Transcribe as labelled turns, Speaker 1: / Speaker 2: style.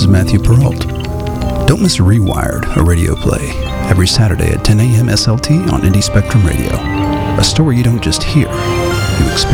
Speaker 1: is Matthew Perrault. Don't miss Rewired, a radio play, every Saturday at 10 a.m. SLT on Indie Spectrum Radio. A story you don't just hear, you experience.